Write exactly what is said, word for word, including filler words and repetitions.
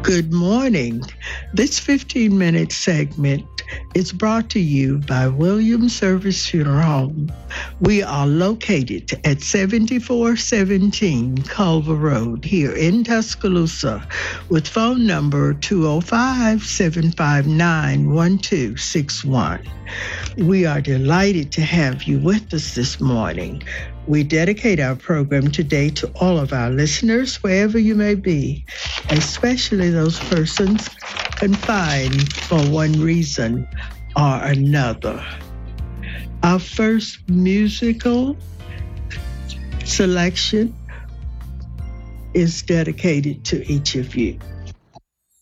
Good morning. This fifteen-minute segment is brought to you by Williams Service Funeral Home. We are located at seventy-four seventeen Culver Road here in Tuscaloosa with phone number two oh five, seven five nine, one two six one. We are delighted to have you with us this morning. We dedicate our program today to all of our listeners, wherever you may be, especially those persons confined for one reason or another. Our first musical selection is dedicated to each of you.